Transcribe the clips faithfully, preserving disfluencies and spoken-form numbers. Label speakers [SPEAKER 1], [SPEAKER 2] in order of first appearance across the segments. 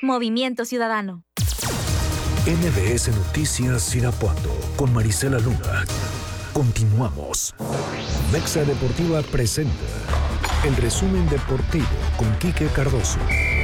[SPEAKER 1] Movimiento Ciudadano.
[SPEAKER 2] N B S Noticias Irapuato con Marisela Luna. Continuamos. Mexa Deportiva presenta el resumen deportivo con Quique Cardoso.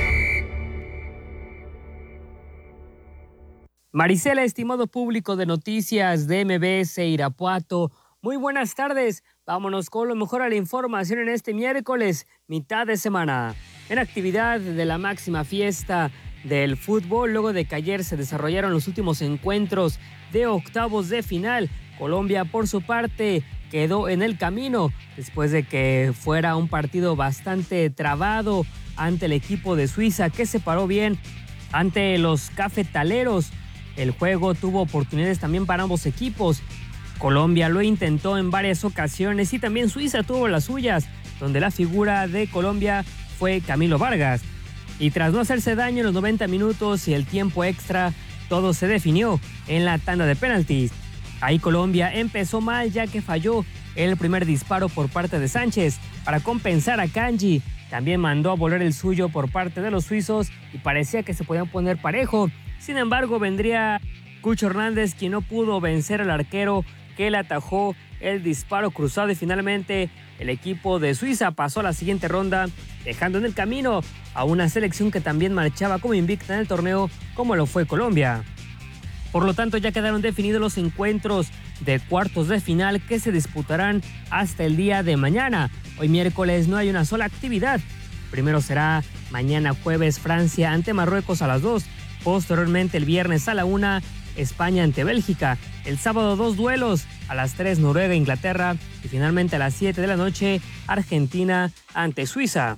[SPEAKER 3] Marisela, estimado público de noticias de M B S Irapuato, muy buenas tardes. Vámonos con lo mejor a la información en este miércoles, mitad de semana. En actividad de la máxima fiesta del fútbol, luego de que ayer se desarrollaron los últimos encuentros de octavos de final, Colombia, por su parte, quedó en el camino después de que fuera un partido bastante trabado ante el equipo de Suiza, que se paró bien ante los cafetaleros. El juego tuvo oportunidades también para ambos equipos. Colombia lo intentó en varias ocasiones y también Suiza tuvo las suyas, donde la figura de Colombia fue Camilo Vargas. Y tras no hacerse daño en los noventa minutos y el tiempo extra, todo se definió en la tanda de penaltis. Ahí Colombia empezó mal, ya que falló el primer disparo por parte de Sánchez. Para compensar a Kanji, también mandó a volar el suyo por parte de los suizos y parecía que se podían poner parejo. Sin embargo, vendría Cucho Hernández, quien no pudo vencer al arquero que le atajó el disparo cruzado, y finalmente el equipo de Suiza pasó a la siguiente ronda, dejando en el camino a una selección que también marchaba como invicta en el torneo, como lo fue Colombia. Por lo tanto, ya quedaron definidos los encuentros de cuartos de final que se disputarán hasta el día de mañana. Hoy miércoles no hay una sola actividad. Primero será mañana jueves Francia ante Marruecos a las dos. Posteriormente el viernes a la una, España ante Bélgica. El sábado dos duelos, a las tres Noruega e Inglaterra. Y finalmente a las siete de la noche, Argentina ante Suiza.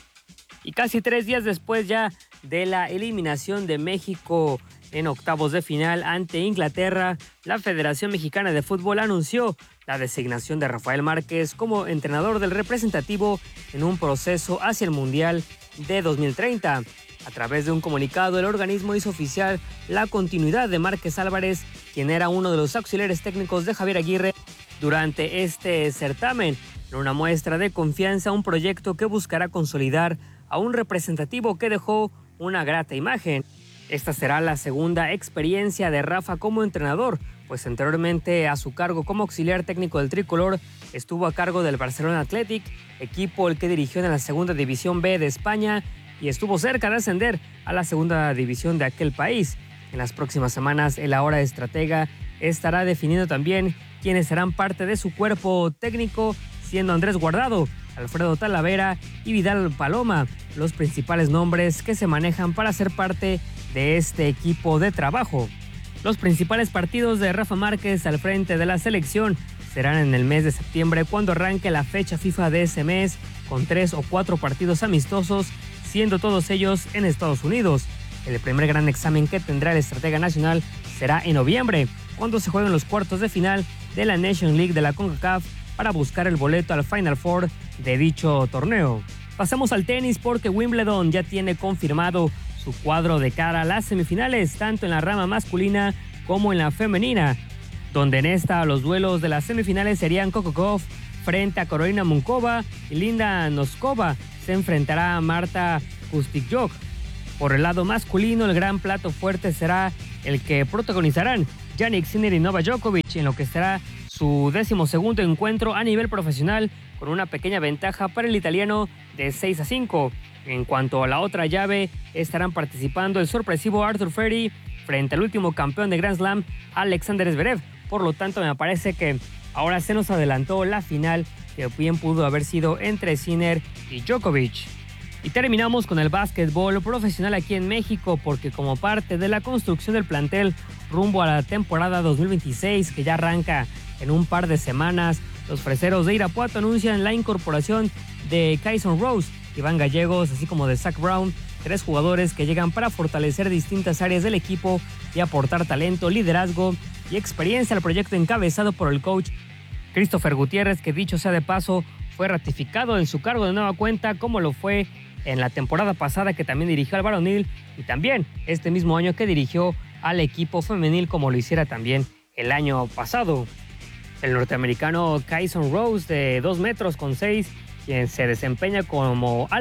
[SPEAKER 3] Y casi tres días después ya de la eliminación de México en octavos de final ante Inglaterra, la Federación Mexicana de Fútbol anunció la designación de Rafael Márquez como entrenador del representativo en un proceso hacia el Mundial de dos mil treinta. A través de un comunicado, el organismo hizo oficial la continuidad de Márquez Álvarez, quien era uno de los auxiliares técnicos de Javier Aguirre durante este certamen, en una muestra de confianza, un proyecto que buscará consolidar a un representativo que dejó una grata imagen. Esta será la segunda experiencia de Rafa como entrenador, pues anteriormente a su cargo como auxiliar técnico del tricolor estuvo a cargo del Barcelona Athletic, equipo el que dirigió en la segunda división B de España y estuvo cerca de ascender a la segunda división de aquel país. En las próximas semanas, el ahora estratega estará definiendo también quiénes serán parte de su cuerpo técnico, siendo Andrés Guardado, Alfredo Talavera y Vidal Paloma los principales nombres que se manejan para ser parte de este equipo de trabajo. Los principales partidos de Rafa Márquez al frente de la selección serán en el mes de septiembre, cuando arranque la fecha FIFA de ese mes, con tres o cuatro partidos amistosos, siendo todos ellos en Estados Unidos. El primer gran examen que tendrá el estratega nacional será en noviembre, cuando se jueguen los cuartos de final de la Nation League de la CONCACAF para buscar el boleto al Final Four de dicho torneo. Pasamos al tenis, porque Wimbledon ya tiene confirmado su cuadro de cara a las semifinales, tanto en la rama masculina como en la femenina, donde en esta los duelos de las semifinales serían Coco Gauff frente a Carolina Munkova y Linda Noskova se enfrentará a Marta Kustytjok. Por el lado masculino, el gran plato fuerte será el que protagonizarán Jannik Sinner y Novak Djokovic, en lo que será su decimosegundo encuentro a nivel profesional, con una pequeña ventaja para el italiano de seis a cinco. En cuanto a la otra llave, estarán participando el sorpresivo Arthur Ferry frente al último campeón de Grand Slam, Alexander Zverev. Por lo tanto, me parece que ahora se nos adelantó la final, que bien pudo haber sido entre Sinner y Djokovic. Y terminamos con el básquetbol profesional aquí en México, porque como parte de la construcción del plantel rumbo a la temporada dos mil veintiséis, que ya arranca en un par de semanas, los freseros de Irapuato anuncian la incorporación de Kyson Rose, Iván Gallegos, así como de Zach Brown, tres jugadores que llegan para fortalecer distintas áreas del equipo y aportar talento, liderazgo y experiencia al proyecto encabezado por el coach Christopher Gutiérrez, que dicho sea de paso, fue ratificado en su cargo de nueva cuenta, como lo fue en la temporada pasada, que también dirigió al varonil, y también este mismo año que dirigió al equipo femenil, como lo hiciera también el año pasado. El norteamericano Kyson Rose, de dos metros con seis, quien se desempeña como ala,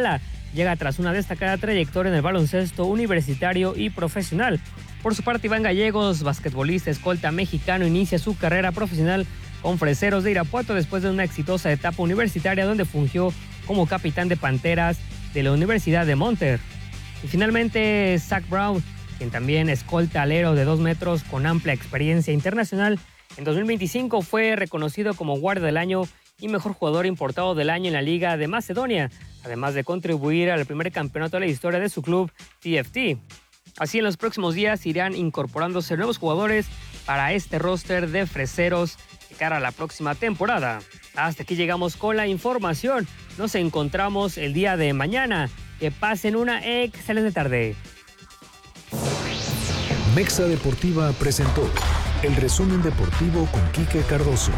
[SPEAKER 3] llega tras una destacada trayectoria en el baloncesto universitario y profesional. Por su parte, Iván Gallegos, basquetbolista escolta mexicano, inicia su carrera profesional con Freseros de Irapuato después de una exitosa etapa universitaria donde fungió como capitán de Panteras de la Universidad de Monterrey. Y finalmente, Zach Brown, quien también escolta alero de dos metros con amplia experiencia internacional, en dos mil veinticinco fue reconocido como guardia del año y mejor jugador importado del año en la Liga de Macedonia, además de contribuir al primer campeonato de la historia de su club, T F T. Así, en los próximos días irán incorporándose nuevos jugadores para este roster de Freseros de cara a la próxima temporada. Hasta aquí llegamos con la información. Nos encontramos el día de mañana. Que pasen una excelente tarde.
[SPEAKER 2] Mexa Deportiva presentó el resumen deportivo con Quique Cardoso.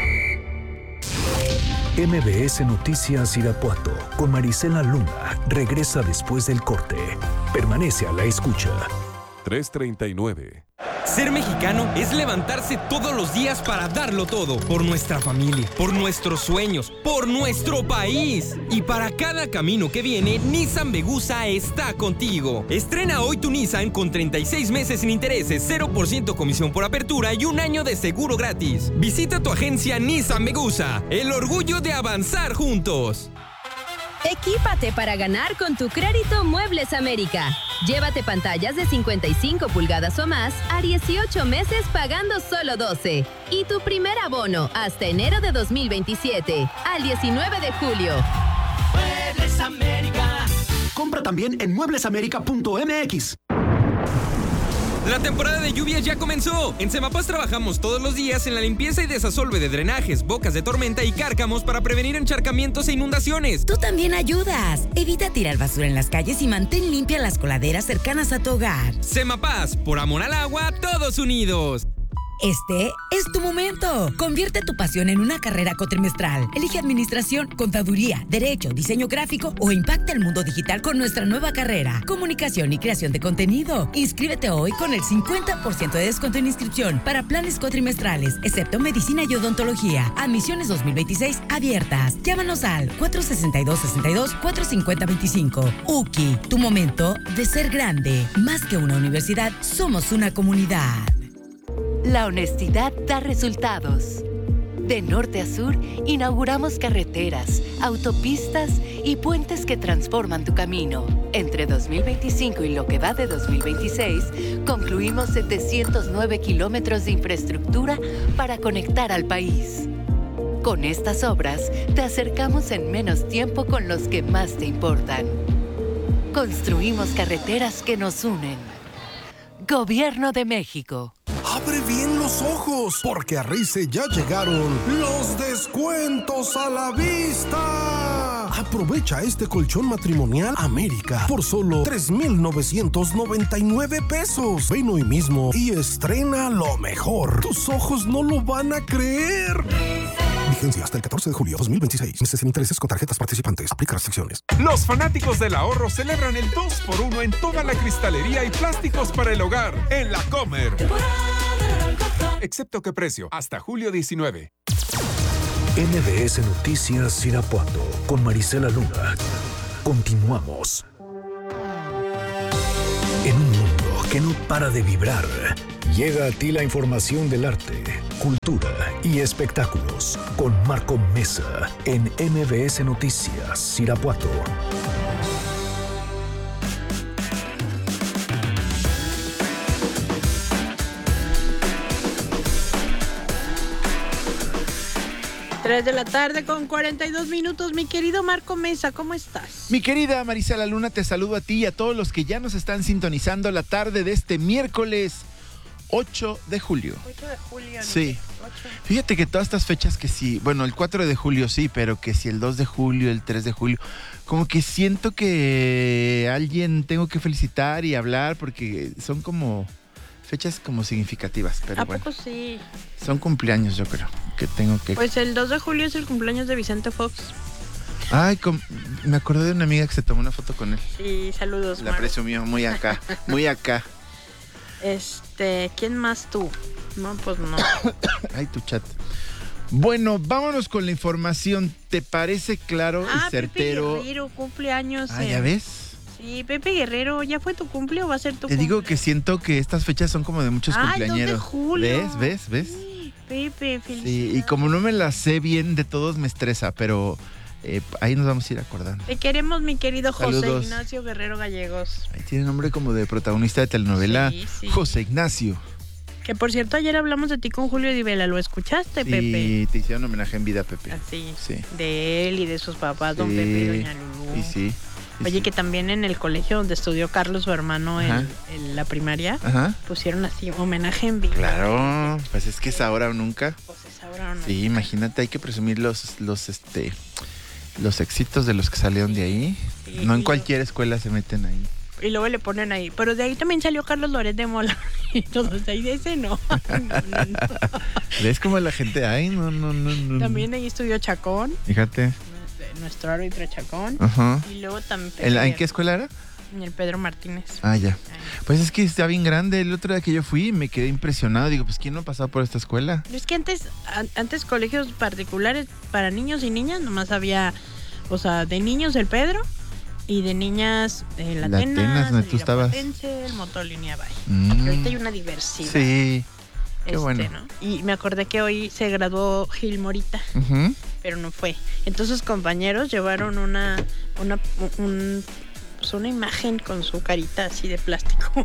[SPEAKER 2] M B S Noticias Irapuato con Marisela Luna regresa después del corte. Permanece a la escucha.
[SPEAKER 1] tres treinta y nueve.
[SPEAKER 4] Ser mexicano es levantarse todos los días para darlo todo, por nuestra familia, por nuestros sueños, por nuestro país. Y para cada camino que viene, Nissan Vegusa está contigo. Estrena hoy tu Nissan con treinta y seis meses sin intereses, cero por ciento comisión por apertura y un año de seguro gratis. Visita tu agencia Nissan Vegusa, el orgullo de avanzar juntos.
[SPEAKER 5] Equípate para ganar con tu crédito Muebles América. Llévate pantallas de cincuenta y cinco pulgadas o más a dieciocho meses pagando solo doce. Y tu primer abono hasta enero de dos mil veintisiete, al diecinueve de julio.
[SPEAKER 6] Muebles América. Compra también en muebles américa punto m x.
[SPEAKER 4] La temporada de lluvias ya comenzó. En Semapaz trabajamos todos los días en la limpieza y desasolve de drenajes, bocas de tormenta y cárcamos para prevenir encharcamientos e inundaciones.
[SPEAKER 7] Tú también ayudas. Evita tirar basura en las calles y mantén limpias las coladeras cercanas a tu hogar.
[SPEAKER 4] Semapaz, por amor al agua, todos unidos.
[SPEAKER 7] Este es tu momento. Convierte tu pasión en una carrera cuatrimestral. Elige administración, contaduría, derecho, diseño gráfico o impacta el mundo digital con nuestra nueva carrera. Comunicación y creación de contenido. Inscríbete hoy con el cincuenta por ciento de descuento en inscripción para planes cuatrimestrales, excepto medicina y odontología. Admisiones dos mil veintiséis abiertas. Llámanos al cuatro sesenta y dos, sesenta y dos, cuatro cincuenta, veinticinco. U C I, tu momento de ser grande. Más que una universidad, somos una comunidad.
[SPEAKER 8] La honestidad da resultados. De norte a sur, inauguramos carreteras, autopistas y puentes que transforman tu camino. Entre dos mil veinticinco y lo que va de dos mil veintiséis, concluimos setecientos nueve kilómetros de infraestructura para conectar al país. Con estas obras, te acercamos en menos tiempo con los que más te importan. Construimos carreteras que nos unen. Gobierno de México.
[SPEAKER 9] Abre bien los ojos, porque a Rice ya llegaron los descuentos a la vista. Aprovecha este colchón matrimonial América por solo tres mil novecientos noventa y nueve pesos. Ven hoy mismo y estrena lo mejor. Tus ojos no lo van a creer. Vigencia hasta el catorce de julio de dos mil veintiséis. Meses sin intereses con tarjetas participantes. Aplica restricciones.
[SPEAKER 1] Los fanáticos del ahorro celebran el dos por uno en toda la cristalería y plásticos para el hogar en La Comer. Excepto que precio, hasta julio diecinueve.
[SPEAKER 2] M B S Noticias Irapuato con Marisela Luna. Continuamos. En un mundo que no para de vibrar, llega a ti la información del arte, cultura y espectáculos con Marco Mesa en M B S Noticias Irapuato.
[SPEAKER 10] tres de la tarde con cuarenta y dos minutos. Mi querido Marco Mesa, ¿cómo estás?
[SPEAKER 11] Mi querida Marisela Luna, te saludo a ti y a todos los que ya nos están sintonizando la tarde de este miércoles ocho de julio.
[SPEAKER 10] ocho de julio.
[SPEAKER 11] Sí.
[SPEAKER 10] ocho.
[SPEAKER 11] Fíjate que todas estas fechas que sí, bueno, el cuatro de julio sí, pero que si el dos de julio, el tres de julio, como que siento que alguien tengo que felicitar y hablar porque son como fechas como significativas, pero
[SPEAKER 10] ¿A
[SPEAKER 11] bueno.
[SPEAKER 10] poco sí?
[SPEAKER 11] Son cumpleaños, yo creo, que tengo que...
[SPEAKER 10] Pues el dos de julio es el cumpleaños de Vicente Fox.
[SPEAKER 11] Ay, com... me acordé de una amiga que se tomó una foto con él.
[SPEAKER 10] Sí, saludos,
[SPEAKER 11] La
[SPEAKER 10] Mar.
[SPEAKER 11] presumió muy acá, muy acá.
[SPEAKER 10] Este, ¿quién más tú? No, pues no.
[SPEAKER 11] Ay, tu chat. Bueno, vámonos con la información. ¿Te parece claro
[SPEAKER 10] ah,
[SPEAKER 11] y certero?
[SPEAKER 10] Pepe Guerrero, cumpleaños.
[SPEAKER 11] Ah,
[SPEAKER 10] en...
[SPEAKER 11] ¿ya ves?
[SPEAKER 10] Sí, Pepe Guerrero, ¿ya fue tu cumple o va a ser tu
[SPEAKER 11] Te
[SPEAKER 10] cumple?
[SPEAKER 11] digo que siento que estas fechas son como de muchos
[SPEAKER 10] Ay,
[SPEAKER 11] cumpleañeros.
[SPEAKER 10] dos de julio.
[SPEAKER 11] ¿Ves? ¿Ves? ¿Ves?
[SPEAKER 10] Sí, Pepe, felicidades.
[SPEAKER 11] Sí, y como no me las sé bien de todos me estresa, pero eh, ahí nos vamos a ir acordando.
[SPEAKER 10] Te queremos, mi querido José
[SPEAKER 11] Saludos.
[SPEAKER 10] Ignacio Guerrero Gallegos.
[SPEAKER 11] Ahí tiene nombre como de protagonista de telenovela.
[SPEAKER 10] Sí, sí.
[SPEAKER 11] José Ignacio.
[SPEAKER 10] Que por cierto, ayer hablamos de ti con Julio Divela, ¿lo escuchaste,
[SPEAKER 11] Sí,
[SPEAKER 10] Pepe?
[SPEAKER 11] te hicieron homenaje en vida a Pepe.
[SPEAKER 10] Así,
[SPEAKER 11] Sí.
[SPEAKER 10] de él y de sus papás, don
[SPEAKER 11] Sí,
[SPEAKER 10] Pepe y doña Lulú.
[SPEAKER 11] Y sí. y
[SPEAKER 10] Oye,
[SPEAKER 11] sí.
[SPEAKER 10] que también en el colegio donde estudió Carlos, su hermano, en,
[SPEAKER 11] Ajá.
[SPEAKER 10] en la primaria,
[SPEAKER 11] Ajá.
[SPEAKER 10] pusieron así, homenaje en vivo.
[SPEAKER 11] Claro, pues es que es ahora o nunca.
[SPEAKER 10] Pues es ahora o no.
[SPEAKER 11] Sí, imagínate, hay que presumir los, los, este, los éxitos de los que salieron de ahí.
[SPEAKER 10] Sí,
[SPEAKER 11] No en
[SPEAKER 10] y
[SPEAKER 11] cualquier escuela se meten ahí.
[SPEAKER 10] Y luego le ponen ahí. Pero de ahí también salió Carlos Loret de Mola. Y todos de ahí de ese no. No, no, no.
[SPEAKER 11] ¿Ves cómo la gente? Ay, no, no, no, no.
[SPEAKER 10] También ahí estudió Chacón,
[SPEAKER 11] Fíjate.
[SPEAKER 10] nuestro árbitro Chacón.
[SPEAKER 11] Ajá.
[SPEAKER 10] Y luego también
[SPEAKER 11] ¿El- ¿En qué escuela era?
[SPEAKER 10] En el Pedro Martínez.
[SPEAKER 11] Ah, ya. Pues es que está bien grande. El otro día que yo fui me quedé impresionado. Digo, pues ¿quién no ha pasado por esta escuela?
[SPEAKER 10] Es que antes, an- antes colegios particulares para niños y niñas, nomás había, o sea, de niños el Pedro y de niñas el
[SPEAKER 11] La
[SPEAKER 10] Atenas,
[SPEAKER 11] Atenas, donde
[SPEAKER 10] el
[SPEAKER 11] tú estabas.
[SPEAKER 10] Irapuatense, el Motolínea Bay.
[SPEAKER 11] Mm.
[SPEAKER 10] Y ahorita hay una diversidad.
[SPEAKER 11] Sí. Qué
[SPEAKER 10] este,
[SPEAKER 11] bueno.
[SPEAKER 10] ¿no? Y me acordé que hoy se graduó Gil Morita,
[SPEAKER 11] Ujú.
[SPEAKER 10] pero no fue. Entonces sus compañeros llevaron una, una, un, pues una imagen con su carita así de plástico.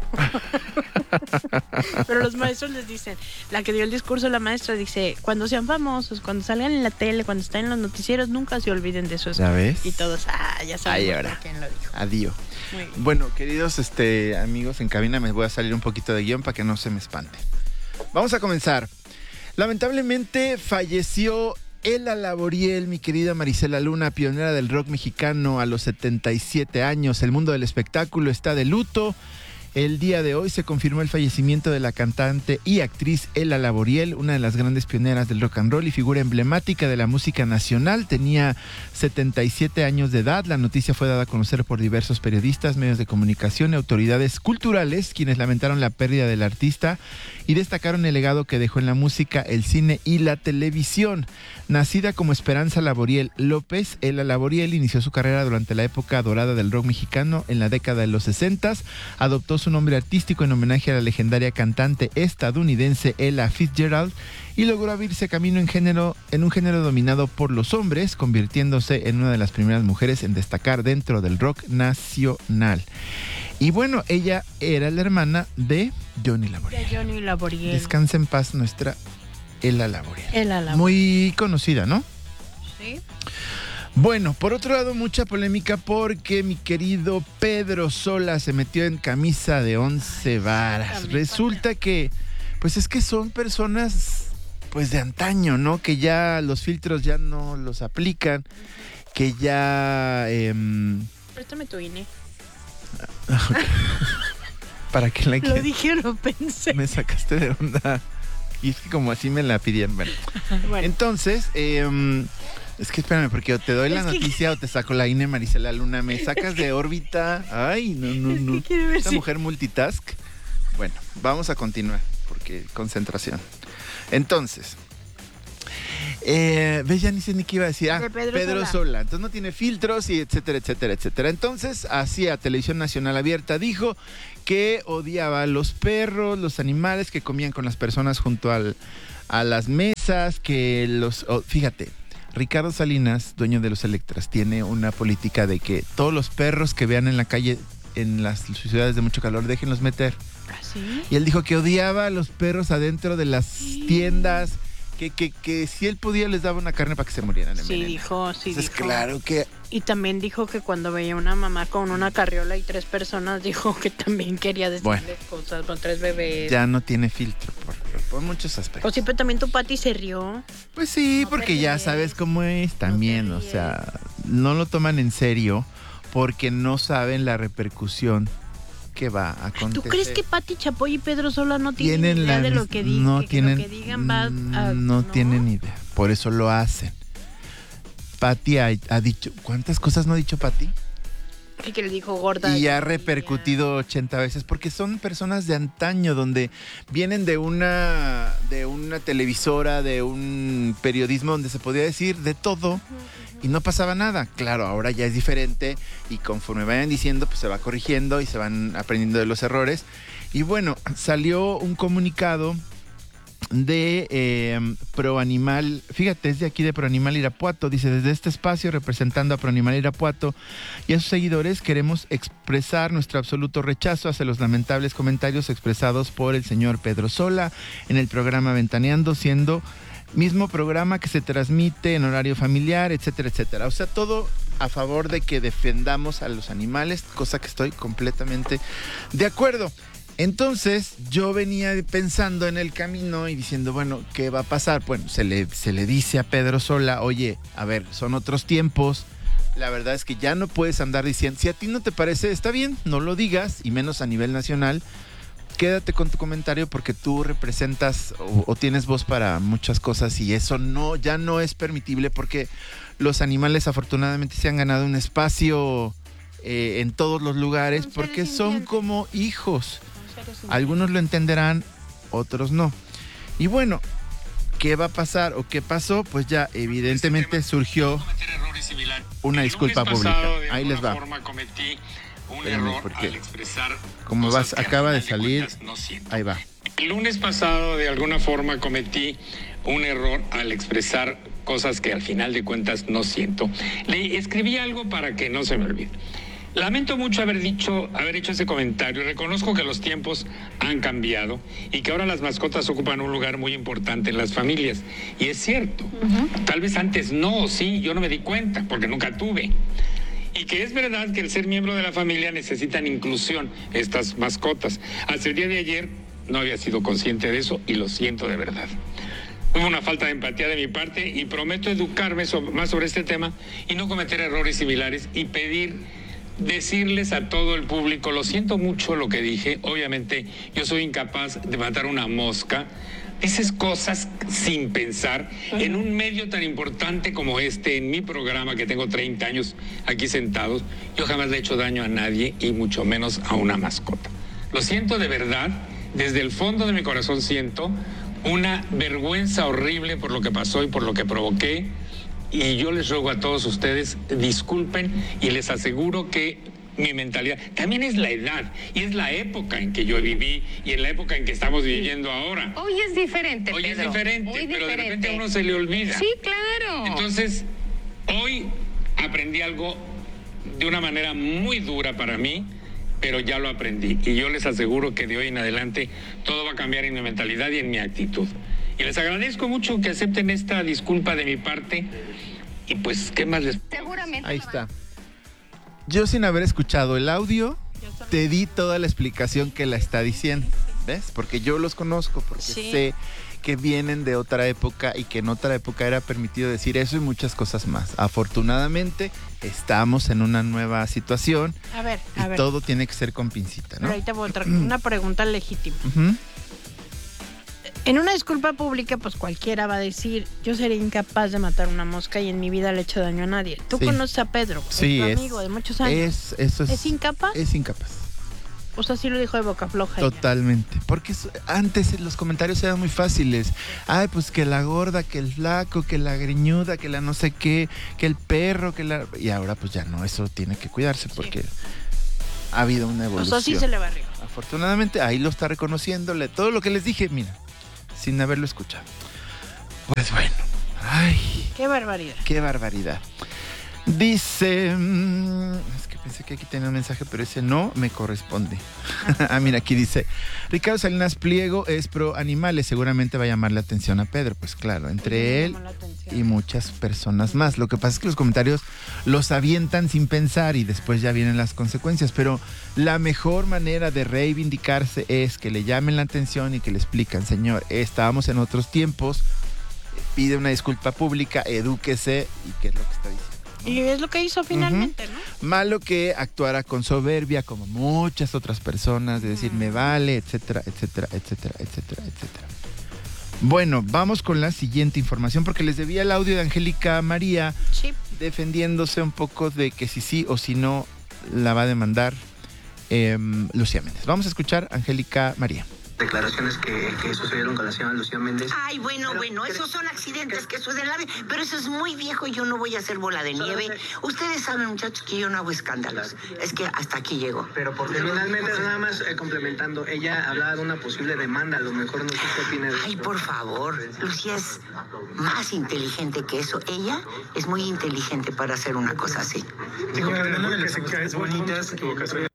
[SPEAKER 10] Pero los maestros les dicen, la que dio el discurso, la maestra dice, cuando sean famosos, cuando salgan en la tele, cuando estén en los noticieros, nunca se olviden de eso.
[SPEAKER 11] ¿Ya ves?
[SPEAKER 10] Y todos, ah, ya
[SPEAKER 11] Ay,
[SPEAKER 10] sabemos
[SPEAKER 11] ahora.
[SPEAKER 10] por quién lo dijo.
[SPEAKER 11] Adiós.
[SPEAKER 10] Muy bien.
[SPEAKER 11] Bueno, queridos este, amigos en cabina, me voy a salir un poquito de guión para que no se me espante. Vamos a comenzar. Lamentablemente falleció Ela Laboriel, mi querida Marisela Luna, pionera del rock mexicano a los setenta y siete años. El mundo del espectáculo está de luto. El día de hoy se confirmó el fallecimiento de la cantante y actriz Ela Laboriel, una de las grandes pioneras del rock and roll y figura emblemática de la música nacional. Tenía setenta y siete años de edad. La noticia fue dada a conocer por diversos periodistas, medios de comunicación y autoridades culturales, quienes lamentaron la pérdida del artista y destacaron el legado que dejó en la música, el cine y la televisión. Nacida como Esperanza Laboriel López, Ela Laboriel inició su carrera durante la época dorada del rock mexicano en la década de los sesentas. Adoptó su nombre artístico en homenaje a la legendaria cantante estadounidense Ella Fitzgerald y logró abrirse camino en, género, en un género dominado por los hombres, convirtiéndose en una de las primeras mujeres en destacar dentro del rock nacional. Y bueno, ella era la hermana de Johnny Laboriel.
[SPEAKER 10] De Johnny Laboriel.
[SPEAKER 11] Descansa en paz nuestra Ela Laboriel.
[SPEAKER 10] Ela Laboriel.
[SPEAKER 11] Muy conocida, ¿no?
[SPEAKER 10] Sí.
[SPEAKER 11] Bueno, por otro lado, mucha polémica porque mi querido Pedro Sola se metió en camisa de once varas. Resulta que, pues es que son personas, pues de antaño, ¿no? Que ya los filtros ya no los aplican, que ya... Eh,
[SPEAKER 10] Préstame tu I N E.
[SPEAKER 11] ¿Para qué la
[SPEAKER 10] Lo
[SPEAKER 11] quieres?
[SPEAKER 10] dije, lo pensé.
[SPEAKER 11] Me sacaste de onda. Y es que como así me la pidieron. Bueno,
[SPEAKER 10] Bueno.
[SPEAKER 11] entonces... Eh, es que espérame, porque o te doy la
[SPEAKER 10] Es que-
[SPEAKER 11] noticia o te saco la I N E, Marisela Luna. Me sacas de órbita. Ay, no, no,
[SPEAKER 10] Es que
[SPEAKER 11] no.
[SPEAKER 10] quiero ver
[SPEAKER 11] Esta
[SPEAKER 10] si-
[SPEAKER 11] mujer multitask. Bueno, vamos a continuar, porque concentración. Entonces, eh, ves, ya ni sé ni qué iba a decir. Ah,
[SPEAKER 10] De Pedro
[SPEAKER 11] Pedro
[SPEAKER 10] Sola.
[SPEAKER 11] Sola. Entonces no tiene filtros y etcétera, etcétera, etcétera. Entonces, hacia Televisión Nacional Abierta dijo que odiaba a los perros, los animales que comían con las personas junto al, a las mesas, que los... oh, fíjate, Ricardo Salinas, dueño de los Electras, tiene una política de que todos los perros que vean en la calle, en las ciudades de mucho calor, déjenlos meter.
[SPEAKER 10] ¿Ah, sí?
[SPEAKER 11] Y él dijo que odiaba a los perros adentro de las tiendas, que, que, que si él podía les daba una carne para que se murieran. en
[SPEAKER 10] Sí,
[SPEAKER 11] veneno.
[SPEAKER 10] dijo, sí,
[SPEAKER 11] Entonces,
[SPEAKER 10] dijo.
[SPEAKER 11] claro que...
[SPEAKER 10] Y también dijo que cuando veía una mamá con una carriola y tres personas, dijo que también quería decirles
[SPEAKER 11] Bueno.
[SPEAKER 10] cosas con tres bebés.
[SPEAKER 11] ya no tiene filtro por, por muchos aspectos.
[SPEAKER 10] O siempre también tu Pati se rió.
[SPEAKER 11] Pues sí,
[SPEAKER 10] No
[SPEAKER 11] porque
[SPEAKER 10] te
[SPEAKER 11] ya
[SPEAKER 10] ríes.
[SPEAKER 11] sabes cómo es también,
[SPEAKER 10] te
[SPEAKER 11] o
[SPEAKER 10] ríes.
[SPEAKER 11] sea, no lo toman en serio porque no saben la repercusión que va a acontecer.
[SPEAKER 10] ¿Tú crees que Pati Chapoy y Pedro Sola no tienen,
[SPEAKER 11] tienen
[SPEAKER 10] idea
[SPEAKER 11] la
[SPEAKER 10] de lo
[SPEAKER 11] mis-
[SPEAKER 10] que, di-
[SPEAKER 11] no
[SPEAKER 10] que- que
[SPEAKER 11] tienen,
[SPEAKER 10] lo que digan va a...
[SPEAKER 11] no,
[SPEAKER 10] ¿no?
[SPEAKER 11] tienen idea, por eso lo hacen. Pati ha, ha dicho, ¿cuántas cosas no ha dicho Pati?
[SPEAKER 10] Y que le dijo gorda.
[SPEAKER 11] Y ha repercutido ochenta veces, porque son personas de antaño, donde vienen de una, de una televisora, de un periodismo donde se podía decir de todo y no pasaba nada. Claro, ahora ya es diferente y conforme vayan diciendo, pues se va corrigiendo y se van aprendiendo de los errores. Y bueno, salió un comunicado de eh, Proanimal, fíjate, es de aquí de Proanimal Irapuato, dice: desde este espacio, representando a Proanimal Irapuato y a sus seguidores, queremos expresar nuestro absoluto rechazo hacia los lamentables comentarios expresados por el señor Pedro Sola en el programa Ventaneando, siendo mismo programa que se transmite en horario familiar, etcétera, etcétera. O sea, todo a favor de que defendamos a los animales, cosa que estoy completamente de acuerdo. Entonces yo venía pensando en el camino y diciendo, bueno, ¿qué va a pasar? Bueno, se le, se le dice a Pedro Sola: oye, a ver, son otros tiempos, la verdad es que ya no puedes andar diciendo, si a ti no te parece, está bien, no lo digas, y menos a nivel nacional, quédate con tu comentario porque tú representas o, o tienes voz para muchas cosas y eso no, ya no es permitible, porque los animales afortunadamente se han ganado un espacio eh, en todos los lugares porque son como hijos. Algunos lo entenderán, otros no. Y bueno, ¿qué va a pasar o qué pasó? Pues ya evidentemente surgió una disculpa pública. Ahí les va.
[SPEAKER 12] Un error al expresar
[SPEAKER 11] como vas, acaba de salir,
[SPEAKER 12] no
[SPEAKER 11] ahí va.
[SPEAKER 12] El lunes pasado, de alguna forma, cometí un error al expresar cosas que al final de cuentas no siento. Le escribí algo para que no se me olvide. Lamento mucho haber dicho, haber hecho ese comentario. Reconozco que los tiempos han cambiado y que ahora las mascotas ocupan un lugar muy importante en las familias. Y es cierto. Uh-huh. Tal vez antes no, sí, yo no me di cuenta porque nunca tuve. Y que es verdad que el ser miembro de la familia necesitan inclusión, estas mascotas. Hasta el día de ayer no había sido consciente de eso y lo siento de verdad. Hubo una falta de empatía de mi parte y prometo educarme sobre, más sobre este tema y no cometer errores similares y pedir, decirles a todo el público, lo siento mucho lo que dije, obviamente yo soy incapaz de matar una mosca. Dices cosas sin pensar en un medio tan importante como este, en mi programa, que tengo treinta años aquí sentados. Yo jamás le he hecho daño a nadie y mucho menos a una mascota. Lo siento de verdad, desde el fondo de mi corazón siento una vergüenza horrible por lo que pasó y por lo que provoqué. Y yo les ruego a todos ustedes, disculpen y les aseguro que mi mentalidad también es la edad y es la época en que yo viví y en la época en que estamos viviendo ahora.
[SPEAKER 13] Hoy es diferente,
[SPEAKER 12] Hoy
[SPEAKER 13] Pedro.
[SPEAKER 12] es diferente,
[SPEAKER 13] Hoy
[SPEAKER 12] pero
[SPEAKER 13] diferente.
[SPEAKER 12] de repente a uno se le olvida.
[SPEAKER 13] Sí, claro.
[SPEAKER 12] Entonces, hoy aprendí algo de una manera muy dura para mí, pero ya lo aprendí. Y yo les aseguro que de hoy en adelante todo va a cambiar en mi mentalidad y en mi actitud. Y les agradezco mucho que acepten esta disculpa de mi parte. Y pues, ¿qué más les...?
[SPEAKER 13] Seguramente.
[SPEAKER 11] Ahí está. Yo, sin haber escuchado el audio, te di toda la explicación que la está diciendo. ¿Ves? Porque yo los conozco, porque sí. sé que vienen de otra época y que en otra época era permitido decir eso y muchas cosas más. Afortunadamente, estamos en una nueva situación.
[SPEAKER 10] A ver, a
[SPEAKER 11] y
[SPEAKER 10] ver.
[SPEAKER 11] todo tiene que ser con pincita, ¿no?
[SPEAKER 10] Pero ahí te voy a otra, una pregunta legítima.
[SPEAKER 11] Uh-huh.
[SPEAKER 10] En una disculpa pública, pues cualquiera va a decir, yo sería incapaz de matar una mosca y en mi vida le he hecho daño a nadie. Tú
[SPEAKER 11] sí.
[SPEAKER 10] conoces a Pedro,
[SPEAKER 11] sí,
[SPEAKER 10] es tu
[SPEAKER 11] es,
[SPEAKER 10] amigo de muchos años.
[SPEAKER 11] Es, eso es,
[SPEAKER 10] ¿Es incapaz?
[SPEAKER 11] Es incapaz.
[SPEAKER 10] O sea, sí lo dijo de boca floja.
[SPEAKER 11] Totalmente. Porque eso, antes los comentarios eran muy fáciles. Ay, pues que la gorda, que el flaco, que la greñuda, que la no sé qué, que el perro, que la... Y ahora pues ya no, eso tiene que cuidarse porque sí. ha habido una evolución.
[SPEAKER 10] O sea, sí se le va arriba.
[SPEAKER 11] Afortunadamente, ahí lo está reconociéndole. Todo lo que les dije, mira, sin haberlo escuchado. Pues bueno. Ay.
[SPEAKER 10] Qué barbaridad.
[SPEAKER 11] Qué barbaridad. Dice... Mmm, es que pensé que aquí tenía un mensaje, pero ese no me corresponde. Ah, mira, aquí dice... Ricardo Salinas Pliego es pro animales. Seguramente va a llamar la atención a Pedro. Pues claro, entre él y muchas personas más. Lo que pasa es que los comentarios los avientan sin pensar y después ya vienen las consecuencias. Pero la mejor manera de reivindicarse es que le llamen la atención y que le explican, señor, estábamos en otros tiempos, pide una disculpa pública, edúquese y qué es lo que está diciendo.
[SPEAKER 10] Y es lo que hizo finalmente,
[SPEAKER 11] uh-huh.
[SPEAKER 10] ¿no?
[SPEAKER 11] Malo que actuara con soberbia, como muchas otras personas, de decir, uh-huh. me vale, etcétera, etcétera, etcétera, etcétera, etcétera. Bueno, vamos con la siguiente información, porque les debía el audio de Angélica María,
[SPEAKER 10] sí.
[SPEAKER 11] defendiéndose un poco de que si sí o si no la va a demandar eh, Lucía Méndez. Vamos a escuchar a Angélica María.
[SPEAKER 13] Declaraciones que, que sucedieron con la señora Lucía Méndez.
[SPEAKER 14] Ay, bueno, pero, bueno, esos son accidentes que suceden en la vida, pero eso es muy viejo y yo no voy a hacer bola de nieve. Ustedes saben, muchachos, que yo no hago escándalos. Es que hasta aquí llego.
[SPEAKER 13] Pero por finalmente, nada más eh, complementando, ella hablaba de una posible demanda, a lo mejor no sé qué opina de
[SPEAKER 14] Ay,
[SPEAKER 13] esto.
[SPEAKER 14] por favor, Lucía es más inteligente que eso. Ella es muy inteligente para hacer una cosa así.
[SPEAKER 13] Dijo que no le es bonitas equivocaciones.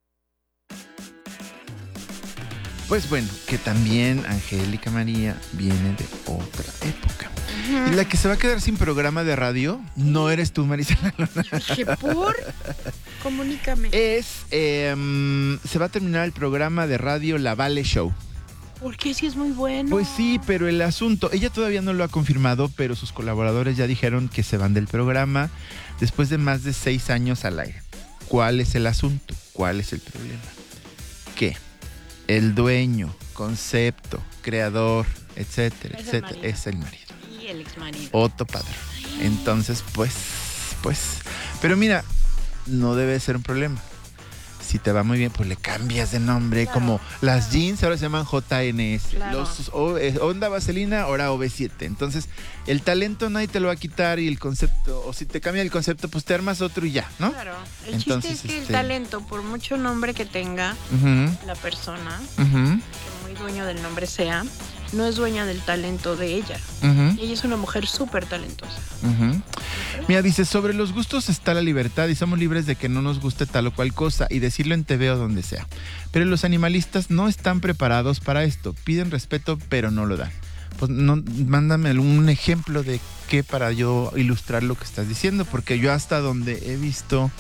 [SPEAKER 11] Pues bueno, que también Angélica María viene de otra época. Uh-huh. Y la que se va a quedar sin programa de radio no eres tú, Marisela Luna.
[SPEAKER 10] ¿Qué por? Comunícame.
[SPEAKER 11] Es, eh, se va a terminar el programa de radio La Vale Show.
[SPEAKER 10] ¿Por qué? Si es muy bueno.
[SPEAKER 11] Pues sí, pero el asunto, ella todavía no lo ha confirmado, pero sus colaboradores ya dijeron que se van del programa después de más de seis años al aire. ¿Cuál es el asunto? ¿Cuál es el problema? ¿Qué? El dueño, concepto, creador, etcétera, es etcétera, el es el marido.
[SPEAKER 10] Y el ex marido.
[SPEAKER 11] Otto Padre. Entonces, pues, pues. Pero mira, no debe ser un problema. Si te va muy bien, pues le cambias de nombre. Claro, como claro. Las jeans ahora se llaman J N S. Claro. Los o, eh, Onda Vaselina, ahora O V siete. Entonces, el talento nadie te lo va a quitar y el concepto, o si te cambia el concepto, pues te armas otro y ya, ¿no?
[SPEAKER 10] Claro. El
[SPEAKER 11] Entonces,
[SPEAKER 10] chiste es que
[SPEAKER 11] este...
[SPEAKER 10] el talento, por mucho nombre que tenga uh-huh. la persona,
[SPEAKER 11] uh-huh.
[SPEAKER 10] que muy dueño del nombre sea, no es dueña del talento de ella.
[SPEAKER 11] Uh-huh.
[SPEAKER 10] Y ella es una mujer súper talentosa.
[SPEAKER 11] Uh-huh. Mira, dice, sobre los gustos está la libertad y somos libres de que no nos guste tal o cual cosa y decirlo en T V o donde sea. Pero los animalistas no están preparados para esto. Piden respeto, pero no lo dan. Pues no, mándame un ejemplo de qué para yo ilustrar lo que estás diciendo, porque yo hasta donde he visto,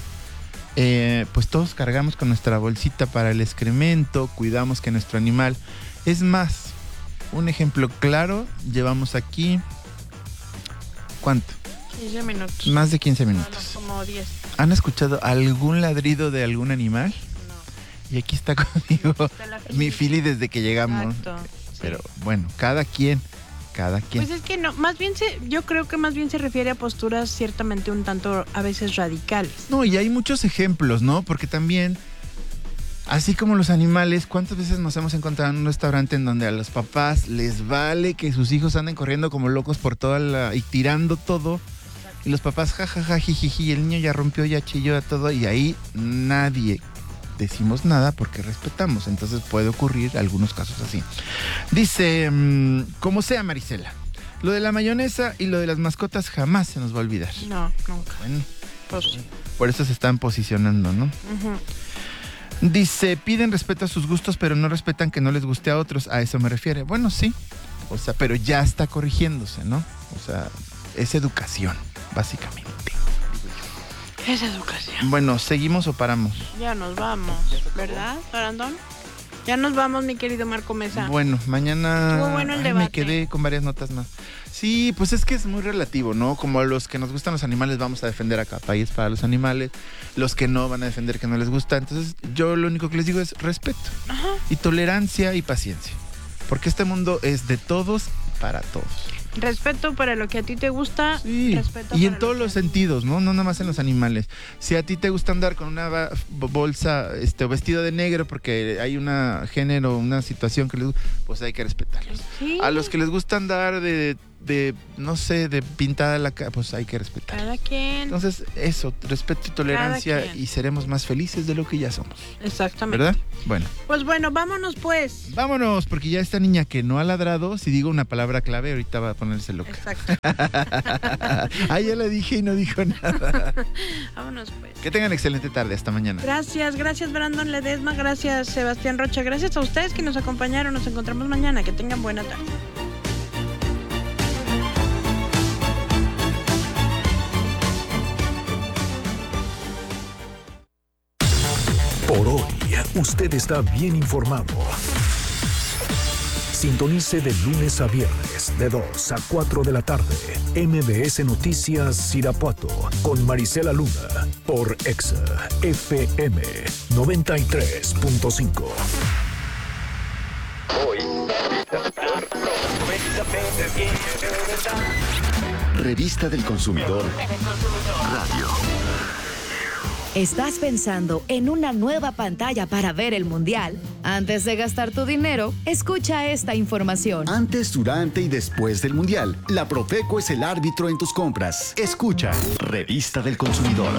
[SPEAKER 11] eh, pues todos cargamos con nuestra bolsita para el excremento, cuidamos que nuestro animal... Es más... Un ejemplo claro, llevamos aquí, ¿cuánto?
[SPEAKER 10] quince minutos.
[SPEAKER 11] Más de quince minutos.
[SPEAKER 10] No, no, como diez.
[SPEAKER 11] ¿Han escuchado algún ladrido de algún animal?
[SPEAKER 10] No.
[SPEAKER 11] Y aquí está conmigo mi Philly desde que llegamos.
[SPEAKER 10] Exacto.
[SPEAKER 11] Pero sí. Bueno, cada quien, cada quien.
[SPEAKER 10] Pues es que no, más bien se, yo creo que más bien se refiere a posturas ciertamente un tanto a veces radicales.
[SPEAKER 11] No, y hay muchos ejemplos, ¿no? Porque también... Así como los animales, ¿cuántas veces nos hemos encontrado en un restaurante en donde a los papás les vale que sus hijos anden corriendo como locos por toda la... y tirando todo? Exacto. Y los papás, jajaja, jijiji, el niño ya rompió, ya chilló, ya todo, y ahí nadie decimos nada porque respetamos. Entonces puede ocurrir algunos casos así. Dice, mmm, como sea, Marisela, lo de la mayonesa y lo de las mascotas jamás se nos va a olvidar.
[SPEAKER 10] No, nunca.
[SPEAKER 11] Bueno,
[SPEAKER 10] pues sí.
[SPEAKER 11] Por eso se están posicionando, ¿no?
[SPEAKER 10] Uh-huh.
[SPEAKER 11] Dice, piden respeto a sus gustos, pero no respetan que no les guste a otros. A eso me refiere. Bueno, sí. O sea, pero ya está corrigiéndose, ¿no? O sea, es educación, básicamente.
[SPEAKER 10] Es educación.
[SPEAKER 11] Bueno, ¿seguimos o paramos?
[SPEAKER 10] Ya nos vamos, ¿verdad, Brandon? Ya nos vamos, mi querido Marco Mesa.
[SPEAKER 11] Bueno, mañana...
[SPEAKER 10] Estuvo bueno el
[SPEAKER 11] Ay,
[SPEAKER 10] debate.
[SPEAKER 11] Me quedé con varias notas más. Sí, pues es que es muy relativo, ¿no? Como a los que nos gustan los animales vamos a defender a capa y es para los animales. Los que no van a defender que no les gusta. Entonces yo lo único que les digo es respeto.
[SPEAKER 10] Ajá.
[SPEAKER 11] Y tolerancia y paciencia. Porque este mundo es de todos para todos.
[SPEAKER 10] Respeto para lo que a ti te gusta.
[SPEAKER 11] Sí.
[SPEAKER 10] Respeto
[SPEAKER 11] Y
[SPEAKER 10] para
[SPEAKER 11] en todos los sentidos, ¿no? No nada más en los animales. Si a ti te gusta andar con una ba- bolsa este, o vestido de negro porque hay una género, una situación que les gusta, pues hay que respetarlos.
[SPEAKER 10] Sí.
[SPEAKER 11] A los que les gusta andar de, de no sé, de pintada la cara, pues hay que respetarlos.
[SPEAKER 10] Cada quien.
[SPEAKER 11] Entonces, eso, respeto y tolerancia
[SPEAKER 10] quien.
[SPEAKER 11] y seremos más felices de lo que ya somos.
[SPEAKER 10] Exactamente.
[SPEAKER 11] ¿Verdad? Bueno.
[SPEAKER 10] Pues bueno, vámonos pues.
[SPEAKER 11] Vámonos, porque ya esta niña que no ha ladrado, si digo una palabra clave, ahorita va a ponerse loca.
[SPEAKER 10] Exacto.
[SPEAKER 11] Ah, ya la dije y no dijo nada.
[SPEAKER 10] Vámonos pues.
[SPEAKER 11] Que tengan excelente tarde, hasta mañana.
[SPEAKER 10] Gracias, gracias Brandon Ledesma, gracias Sebastián Rocha, gracias a ustedes que nos acompañaron, nos encontramos mañana, que tengan buena tarde.
[SPEAKER 2] Por hoy, usted está bien informado. Sintonice de lunes a viernes, de dos a cuatro de la tarde, M B S Noticias Irapuato, con Marisela Luna, por Exa F M noventa y tres punto cinco.
[SPEAKER 15] Revista del Consumidor Radio. ¿Estás pensando en una nueva pantalla para ver el Mundial? Antes de gastar tu dinero, escucha esta información.
[SPEAKER 16] Antes, durante y después del Mundial, la Profeco es el árbitro en tus compras. Escucha, Revista del Consumidor.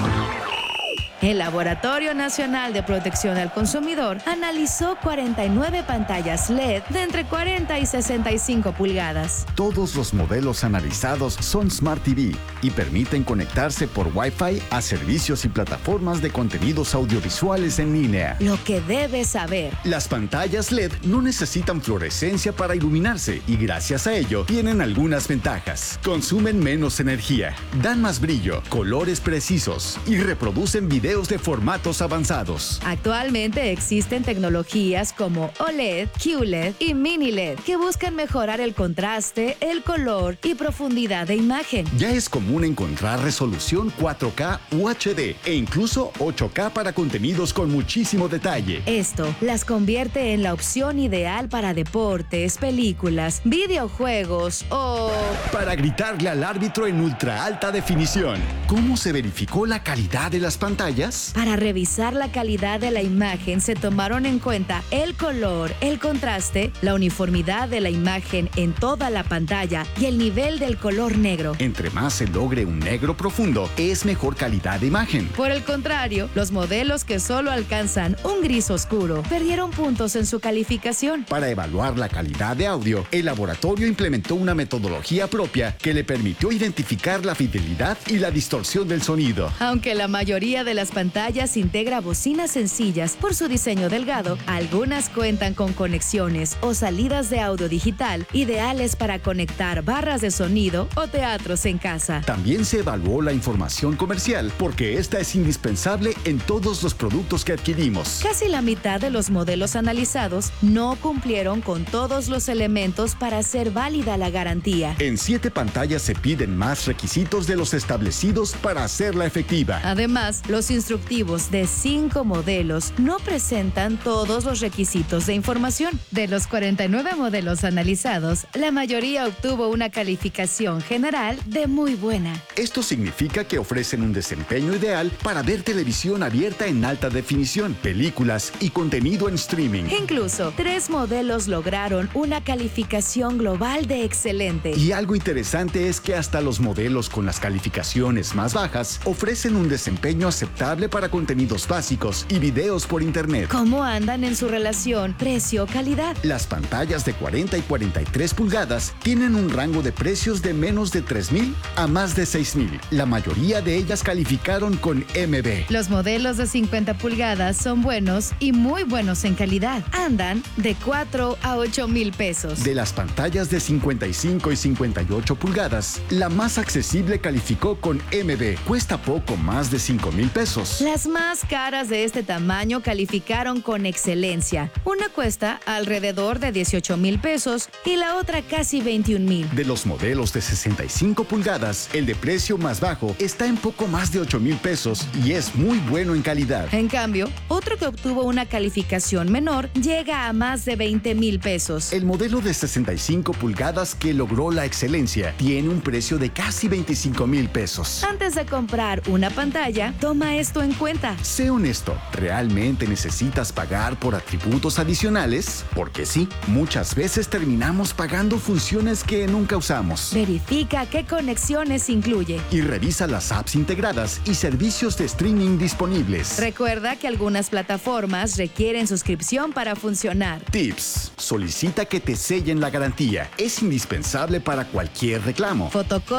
[SPEAKER 15] El Laboratorio Nacional de Protección al Consumidor analizó cuarenta y nueve pantallas L E D de entre cuarenta y sesenta y cinco pulgadas.
[SPEAKER 16] Todos los modelos analizados son Smart T V y permiten conectarse por Wi-Fi a servicios y plataformas de contenidos audiovisuales en línea.
[SPEAKER 15] Lo que debes saber.
[SPEAKER 16] Las pantallas L E D no necesitan fluorescencia para iluminarse y gracias a ello tienen algunas ventajas. Consumen menos energía, dan más brillo, colores precisos y reproducen videos de formatos avanzados.
[SPEAKER 15] Actualmente existen tecnologías como O L E D, Q L E D y Mini L E D que buscan mejorar el contraste, el color y profundidad de imagen.
[SPEAKER 16] Ya es común encontrar resolución cuatro K u H D e incluso ocho K para contenidos con muchísimo detalle.
[SPEAKER 15] Esto las convierte en la opción ideal para deportes, películas, videojuegos o...
[SPEAKER 16] para gritarle al árbitro en ultra alta definición. ¿Cómo se verificó la calidad de las pantallas?
[SPEAKER 15] Para revisar la calidad de la imagen se tomaron en cuenta el color, el contraste, la uniformidad de la imagen en toda la pantalla y el nivel del color negro.
[SPEAKER 16] Entre más se logre un negro profundo, es mejor calidad de imagen.
[SPEAKER 15] Por el contrario, los modelos que solo alcanzan un gris oscuro perdieron puntos en su calificación.
[SPEAKER 16] Para evaluar la calidad de audio, el laboratorio implementó una metodología propia que le permitió identificar la fidelidad y la distorsión del sonido.
[SPEAKER 15] Aunque la mayoría de las pantallas integra bocinas sencillas por su diseño delgado, algunas cuentan con conexiones o salidas de audio digital ideales para conectar barras de sonido o teatros en casa.
[SPEAKER 16] También se evaluó la información comercial porque esta es indispensable en todos los productos que adquirimos.
[SPEAKER 15] Casi la mitad de los modelos analizados no cumplieron con todos los elementos para hacer válida la garantía.
[SPEAKER 16] En siete pantallas se piden más requisitos de los establecidos para hacerla efectiva.
[SPEAKER 15] Además, los instructivos de cinco modelos no presentan todos los requisitos de información. De los cuarenta y nueve modelos analizados, la mayoría obtuvo una calificación general de muy buena.
[SPEAKER 16] Esto significa que ofrecen un desempeño ideal para ver televisión abierta en alta definición, películas y contenido en streaming.
[SPEAKER 15] Incluso, tres modelos lograron una calificación global de excelente.
[SPEAKER 16] Y algo interesante es que hasta los modelos con las calificaciones más bajas ofrecen un desempeño aceptable para contenidos básicos y videos por internet.
[SPEAKER 15] ¿Cómo andan en su relación precio-calidad?
[SPEAKER 16] Las pantallas de cuarenta y cuarenta y tres pulgadas tienen un rango de precios de menos de tres mil a más de seis mil. La mayoría de ellas calificaron con M B.
[SPEAKER 15] Los modelos de cincuenta pulgadas son buenos y muy buenos en calidad. Andan de cuatro a ocho mil pesos.
[SPEAKER 16] De las pantallas de cincuenta y cinco y cincuenta y ocho pulgadas, la más accesible calificó con M B. Cuesta poco más de cinco mil pesos.
[SPEAKER 15] Las más caras de este tamaño calificaron con excelencia. Una cuesta alrededor de dieciocho mil pesos y la otra casi veintiún mil.
[SPEAKER 16] De los modelos de sesenta y cinco pulgadas, el de precio más bajo está en poco más de ocho mil pesos y es muy bueno en calidad.
[SPEAKER 15] En cambio, otro que obtuvo una calificación menor llega a más de veinte mil pesos.
[SPEAKER 16] El modelo de sesenta y cinco pulgadas que logró la excelencia tiene un precio de casi veinticinco mil pesos.
[SPEAKER 15] Antes de comprar una pantalla, toma esto en cuenta.
[SPEAKER 16] Sé honesto, ¿realmente necesitas pagar por atributos adicionales? Porque sí, muchas veces terminamos pagando funciones que nunca usamos.
[SPEAKER 15] Verifica qué conexiones incluye.
[SPEAKER 16] Y revisa las apps integradas y servicios de streaming disponibles.
[SPEAKER 15] Recuerda que algunas plataformas requieren suscripción para funcionar.
[SPEAKER 16] Tips: solicita que te sellen la garantía. Es indispensable para cualquier reclamo.
[SPEAKER 15] Fotocopia